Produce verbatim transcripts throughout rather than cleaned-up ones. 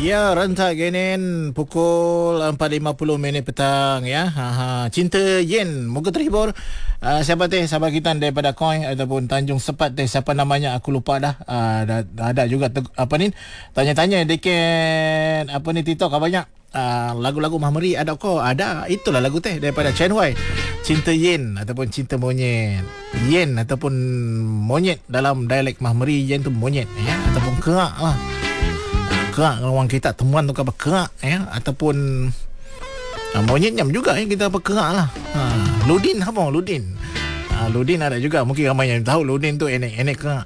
Ya, rentak genin pukul empat lima puluh minit petang ya. Ha, ha. Cinta Yen, moga terhibur. Uh, siapa teh sahabat kita daripada Koi ataupun Tanjung Sepat teh, siapa namanya aku lupa dah. Uh, dah, dah ada juga te, apa ni tanya-tanya dekat apa ni TikTok apa banyak. Uh, lagu-lagu Mahmeri ada kok, ada itulah lagu teh daripada Chen Hui, Cinta Yen ataupun Cinta Monyet. Yen ataupun monyet dalam dialek Mahmeri, Yen tu monyet ya, ataupun kerak lah. Kerak orang kita temuan tu apa kerak ya, ataupun uh, monyet nyam juga ya, kita apa kerak lah. Ha, Ludin apa Ludin? Ha, Ludin ada juga, mungkin ramai yang tahu Ludin tu enek-enek kerak.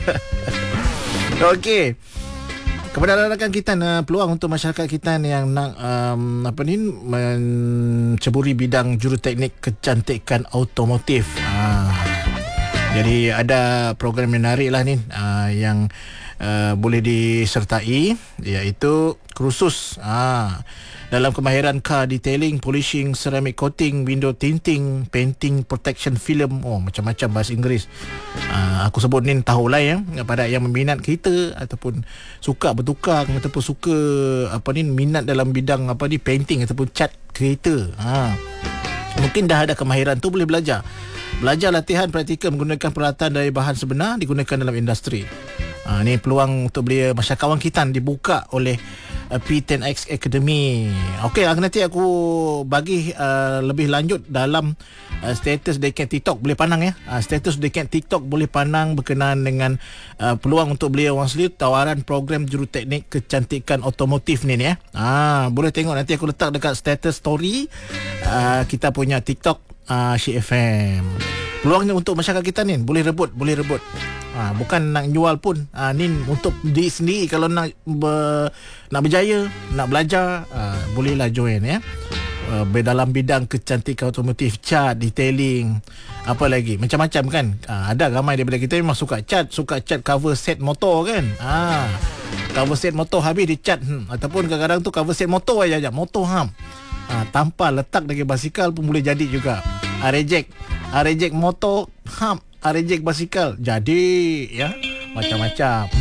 Okey. Kepada rakan kita, uh, peluang untuk masyarakat kita yang nak um, apa ni menceburi bidang juruteknik kecantikan automotif. Ha, jadi ada program menarik lah ni uh, yang Uh, boleh disertai, iaitu kursus ha, dalam kemahiran car detailing, polishing, ceramic coating, window tinting, painting, protection film. Oh, macam-macam bahasa Inggeris. uh, Aku sebut ni tahulah ya, pada yang meminat kereta ataupun suka bertukar ataupun suka apa ni minat dalam bidang apa ni painting ataupun cat kereta. ha, Mungkin dah ada kemahiran tu, boleh belajar Belajar latihan praktikal menggunakan peralatan dari bahan sebenar digunakan dalam industri. Ha, ni peluang untuk belia masyarakat awam kita dibuka oleh uh, P ten X Academy. Okey, nanti aku bagi uh, lebih lanjut dalam uh, status dekat TikTok, boleh pandang ya. Uh, status dekat TikTok boleh pandang berkenaan dengan uh, peluang untuk belia orang sendiri tawaran program juruteknik kecantikan otomotif ni ni ya. Ah, boleh tengok, nanti aku letak dekat status story uh, kita punya TikTok Uh, Syed F M. Peluangnya untuk masyarakat kita ni boleh rebut, boleh rebut. Ha, bukan nak jual pun. Ha, ni untuk diri sendiri, kalau nak ber, nak berjaya, nak belajar, uh, bolehlah join ya. Uh, dalam bidang kecantikan otomotif, cat, detailing, apa lagi, macam-macam kan. Ha, ada ramai daripada kita memang suka cat, suka cat cover set motor kan. Ha, cover set motor habis dicat, hmm. ataupun kadang-kadang tu cover set motor aja aja, motor ham. Ha, tanpa letak dekat basikal pun boleh jadi juga. Ha, reject, ha, reject motor, ham, ha, reject basikal, jadi ya, macam-macam.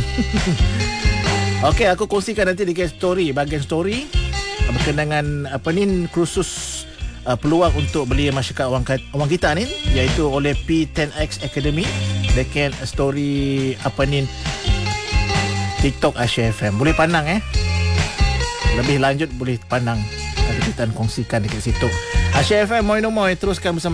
Okey, aku kongsikan nanti dekat story, bahagian story berkenaan dengan apa ni kursus uh, peluang untuk belia masyarakat orang, orang kita ni, iaitu oleh P ten X Academy dekat story apa ni TikTok Asia F M. Boleh pandang eh. Lebih lanjut boleh pandang, kita kongsikan dekat situ. Asia F M, Moy No Moy, teruskan bersama